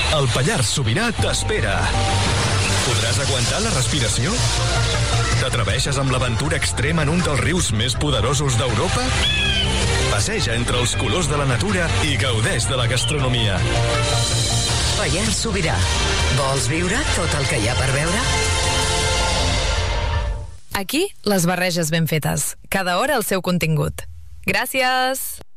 El Pallars Sobirà t'espera. Podràs aguantar la respiració? T'atreveixes amb l'aventura extrema en un dels rius més poderosos d'Europa? Passeja entre els colors de la natura i gaudeix de la gastronomia. Pallars Sobirà. Vols viure tot el que hi ha per veure? Aquí, les barreges ben fetes. Cada hora el seu contingut. Gràcies!